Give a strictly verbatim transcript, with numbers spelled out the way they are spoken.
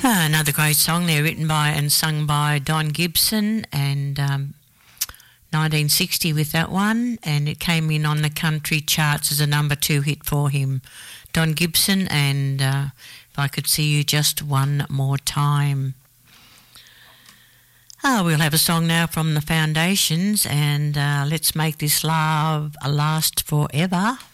Ah, another great song there, written by and sung by Don Gibson, and um, nineteen sixty with that one, and it came in on the country charts as a number two hit for him. Don Gibson and uh, If I Could See You Just One More Time. Ah, we'll have a song now from the Foundations, and uh, Let's Make This Love Last Forever.